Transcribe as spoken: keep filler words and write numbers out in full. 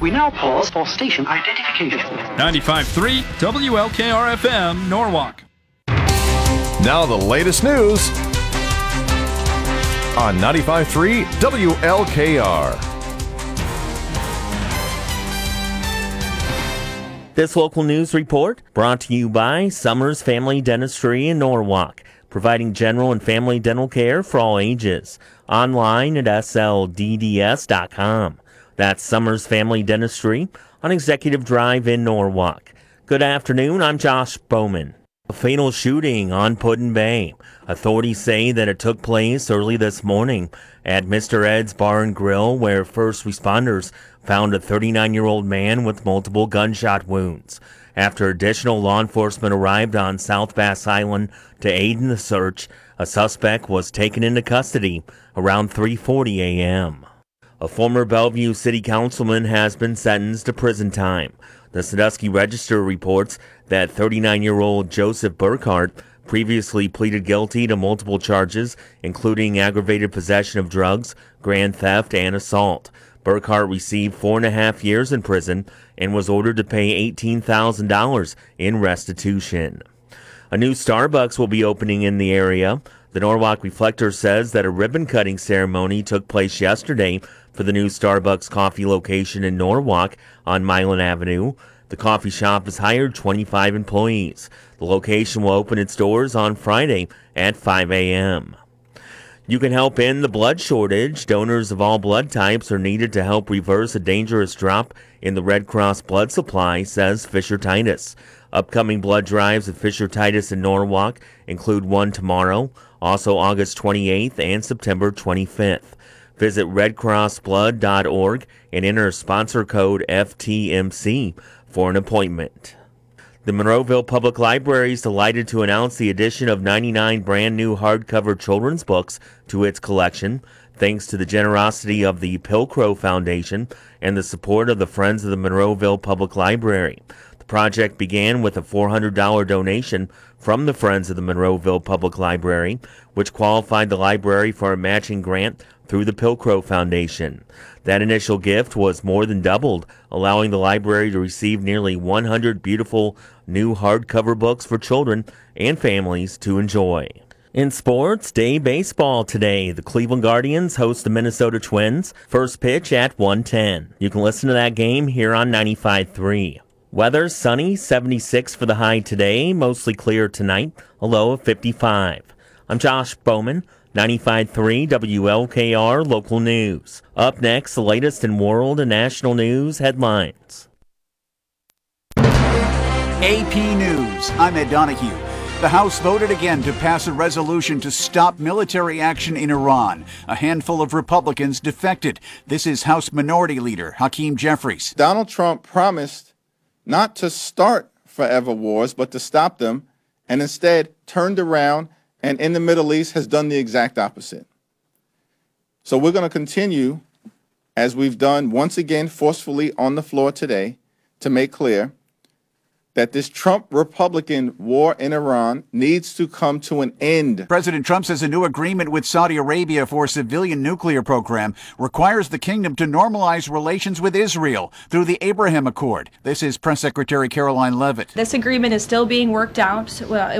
We now pause for station identification. ninety-five point three W L K R F M, Norwalk. Now the latest news on ninety-five point three W L K R. This local news report brought to you by Summers Family Dentistry in Norwalk, providing general and family dental care for all ages. Online at S L D D S dot com. That's Summers Family Dentistry on Executive Drive in Norwalk. Good afternoon, I'm Josh Bowman. A fatal shooting on Put-in Bay. Authorities say that it took place early this morning at Mister Ed's Bar and Grill, where first responders found a thirty-nine-year-old man with multiple gunshot wounds. After additional law enforcement arrived on South Bass Island to aid in the search, a suspect was taken into custody around three forty a.m. A former Bellevue City Councilman has been sentenced to prison time. The Sandusky Register reports that thirty-nine-year-old Joseph Burkhart previously pleaded guilty to multiple charges, including aggravated possession of drugs, grand theft, and assault. Burkhart received four and a half years in prison and was ordered to pay eighteen thousand dollars in restitution. A new Starbucks will be opening in the area. The Norwalk Reflector says that a ribbon-cutting ceremony took place yesterday for the new Starbucks coffee location in Norwalk on Milan Avenue. The coffee shop has hired twenty-five employees. The location will open its doors on Friday at five a.m. You can help end the blood shortage. Donors of all blood types are needed to help reverse a dangerous drop in the Red Cross blood supply, says Fisher Titus. Upcoming blood drives at Fisher Titus in Norwalk include one tomorrow, also August twenty-eighth and September twenty-fifth. Visit red cross blood dot org and enter sponsor code F T M C for an appointment. The Monroeville Public Library is delighted to announce the addition of ninety-nine brand new hardcover children's books to its collection, thanks to the generosity of the Pilcrow Foundation and the support of the Friends of the Monroeville Public Library. The project began with a four hundred dollars donation from the Friends of the Monroeville Public Library, which qualified the library for a matching grant through the Pilcrow Foundation. That initial gift was more than doubled, allowing the library to receive nearly one hundred beautiful new hardcover books for children and families to enjoy. In sports, day baseball today. The Cleveland Guardians host the Minnesota Twins. First pitch at one ten. You can listen to that game here on ninety-five point three. Weather, sunny, seventy-six for the high today. Mostly clear tonight, a low of fifty-five. I'm Josh Bowman, ninety-five point three W L K R Local News. Up next, the latest in world and national news headlines. A P News, I'm Ed Donahue. The House voted again to pass a resolution to stop military action in Iran. A handful of Republicans defected. This is House Minority Leader Hakeem Jeffries. Donald Trump promised not to start forever wars, but to stop them, and instead turned around and in the Middle East has done the exact opposite. So we're going to continue, as we've done once again forcefully on the floor today, to make clear that this Trump-Republican war in Iran needs to come to an end. President Trump says a new agreement with Saudi Arabia for a civilian nuclear program requires the kingdom to normalize relations with Israel through the Abraham Accord. This is Press Secretary Caroline Leavitt. This agreement is still being worked out. Well,